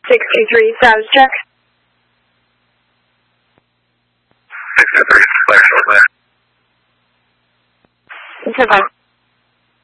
623 status check. 623, flash over there. 10-5.